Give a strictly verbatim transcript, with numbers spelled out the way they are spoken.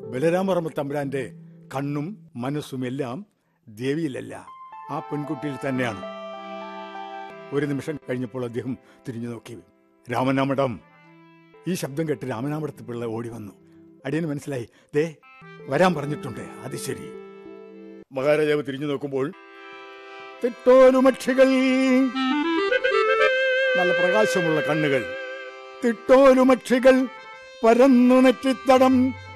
ബലരാമവർമ്മ തമ്പുരാന്റെ കണ്ണും മനസ്സും എല്ലാം ദേവിയിലല്ല, ആ പെൺകുട്ടിയിൽ തന്നെയാണ്. ഒരു നിമിഷം കഴിഞ്ഞപ്പോൾ അദ്ദേഹം തിരിഞ്ഞു നോക്കി. രാമനാമടം. ഈ ശബ്ദം കേട്ട് രാമനാമടത്ത് പിള്ള ഓടി വന്നു. അടിയന് മനസ്സിലായി, ദേ വരാൻ പറഞ്ഞിട്ടുണ്ട്. അത് ശരി. മഹാരാജാവ് തിരിഞ്ഞു നോക്കുമ്പോൾ തിട്ടോലുമക്ഷികൾ, നല്ല പ്രകാശമുള്ള കണ്ണുകൾ, തിട്ടോലുമക്ഷികൾ പരന്നു നെറ്റിത്തടം